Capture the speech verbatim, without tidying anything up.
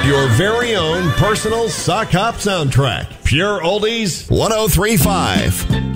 Your very own personal sock hop soundtrack. Pure Oldies one oh three point five.